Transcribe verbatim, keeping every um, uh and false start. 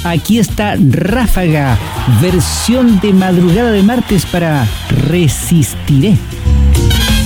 aquí está Ráfaga, versión de madrugada de martes para Resistiré.